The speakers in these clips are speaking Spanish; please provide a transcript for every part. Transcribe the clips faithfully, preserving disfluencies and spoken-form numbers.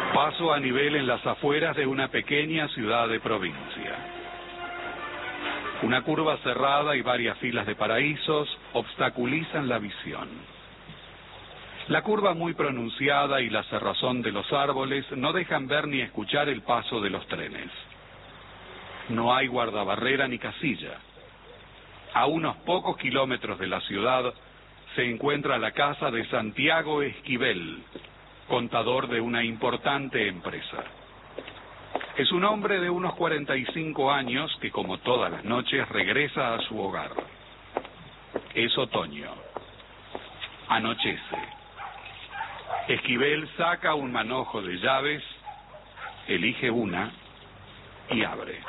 Paso a nivel en las afueras de una pequeña ciudad de provincia. Una curva cerrada y varias filas de paraísos obstaculizan la visión. La curva muy pronunciada y la cerrazón de los árboles no dejan ver ni escuchar el paso de los trenes. No hay guardabarrera ni casilla. A unos pocos kilómetros de la ciudad se encuentra la casa de Santiago Esquivel, contador de una importante empresa. Es un hombre de unos cuarenta y cinco años que, como todas las noches, regresa a su hogar. Es otoño. Anochece. Esquivel saca un manojo de llaves, elige una y abre.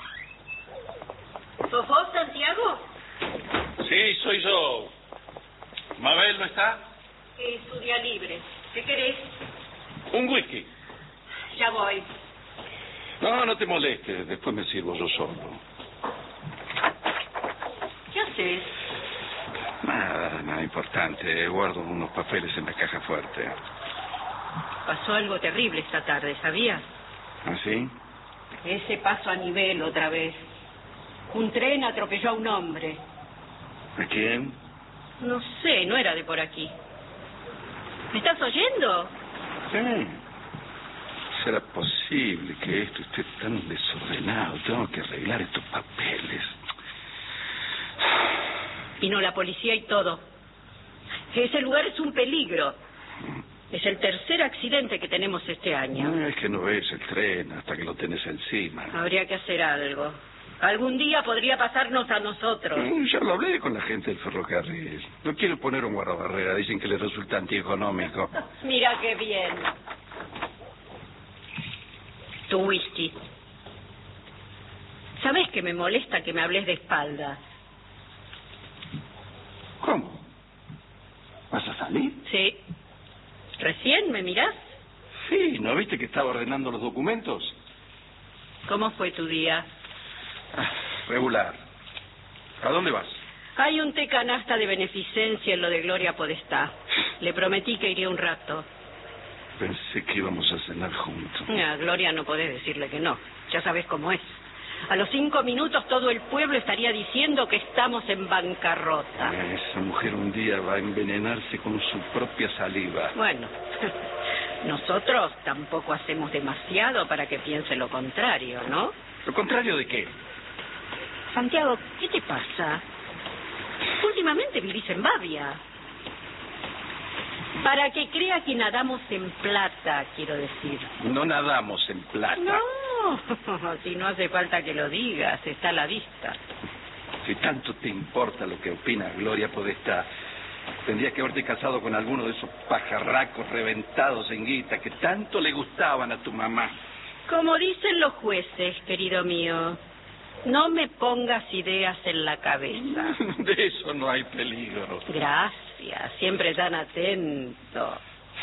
¿Sos vos, Santiago? Sí, soy yo. ¿Mabel no está? Es su día libre. ¿Qué querés? Un whisky. Ya voy. No, no te molestes. Después me sirvo yo solo. ¿Qué haces? Nada, nada importante. Guardo unos papeles en la caja fuerte. Pasó algo terrible esta tarde, ¿sabías? ¿Ah, sí? Ese paso a nivel otra vez. Un tren atropelló a un hombre. ¿A quién? No sé, no era de por aquí. ¿Me estás oyendo? Sí. ¿Será posible que esto esté tan desordenado? Tengo que arreglar estos papeles. Vino la policía y todo. Ese lugar es un peligro. Es el tercer accidente que tenemos este año. No, es que no ves el tren hasta que lo tenés encima. Habría que hacer algo. Algún día podría pasarnos a nosotros. Mm, ya lo hablé con la gente del ferrocarril. No quiero poner un guardabarrera. Dicen que les resulta antieconómico. Mira qué bien. Tu whisky. ¿Sabes que me molesta que me hables de espaldas? ¿Cómo? ¿Vas a salir? Sí. ¿Recién me mirás? Sí, ¿no viste que estaba ordenando los documentos? ¿Cómo fue tu día? Ah, regular. ¿A dónde vas? Hay un té canasta de beneficencia en lo de Gloria Podestá. Le prometí que iría un rato. Pensé que íbamos a cenar juntos. A Gloria no podés decirle que no. Ya sabes cómo es. A los cinco minutos todo el pueblo estaría diciendo que estamos en bancarrota. Esa mujer un día va a envenenarse con su propia saliva. Bueno, nosotros tampoco hacemos demasiado para que piense lo contrario, ¿no? ¿Lo contrario de qué? Santiago, ¿qué te pasa? Últimamente vivís en Bavia. Para que crea que nadamos en plata, quiero decir. No nadamos en plata. No, si no hace falta que lo digas, está a la vista. Si tanto te importa lo que opina Gloria Podestá, tendrías que haberte casado con alguno de esos pajarracos reventados en guita que tanto le gustaban a tu mamá. Como dicen los jueces, querido mío, no me pongas ideas en la cabeza. De eso no hay peligro. Gracias, siempre tan atento.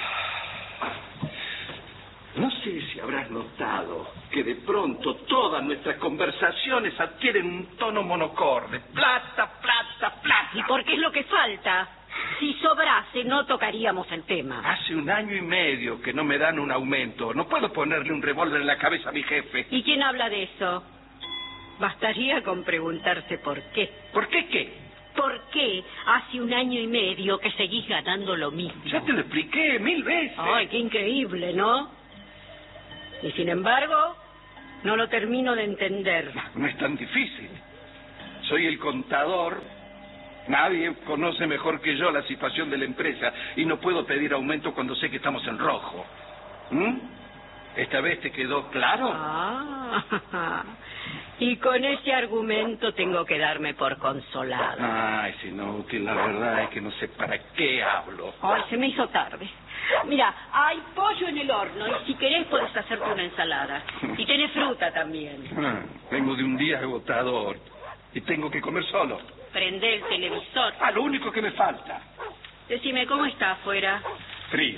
No sé si habrás notado que de pronto todas nuestras conversaciones adquieren un tono monocorde. Plata, plata, plata. ¿Y por qué es lo que falta? Si sobrase, no tocaríamos el tema. Hace un año y medio que no me dan un aumento. No puedo ponerle un revólver en la cabeza a mi jefe. ¿Y quién habla de eso? Bastaría con preguntarse por qué. ¿Por qué qué? ¿Por qué hace un año y medio que seguís ganando lo mismo? Ya te lo expliqué mil veces. Ay, qué increíble, ¿no? Y sin embargo, no lo termino de entender. No es tan difícil. Soy el contador. Nadie conoce mejor que yo la situación de la empresa y no puedo pedir aumento cuando sé que estamos en rojo. ¿Mm? ¿Esta vez te quedó claro? Ah, y con ese argumento tengo que darme por consolado. Ay, si no, que la verdad es que no sé para qué hablo. Ay, se me hizo tarde. Mira, hay pollo en el horno y si querés podés hacerte una ensalada. Y tenés fruta también. Ah, vengo de un día agotador y tengo que comer solo. Prende el televisor. Ah, lo único que me falta. Decime, ¿cómo está afuera? Frío.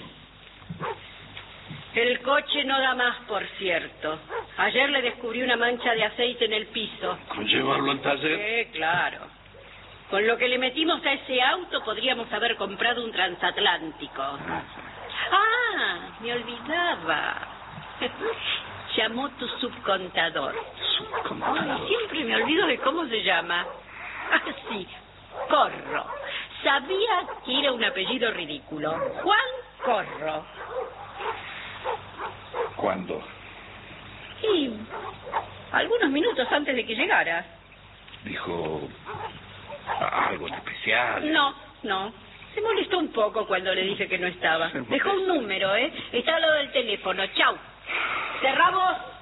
El coche no da más, por cierto. Ayer le descubrí una mancha de aceite en el piso. ¿Con llevarlo al taller? Sí, claro. Con lo que le metimos a ese auto podríamos haber comprado un transatlántico. Ah, me olvidaba. Llamó tu subcontador. Subcontador. Ay, siempre me olvido de cómo se llama. Ah, sí, Corro. Sabía que era un apellido ridículo. Juan Corro. ¿Cuándo? Sí, algunos minutos antes de que llegaras. Dijo algo en especial. No, no. Se molestó un poco cuando le dije que no estaba. Dejó un número, ¿eh? Está al lado del teléfono. Chau. Cerramos.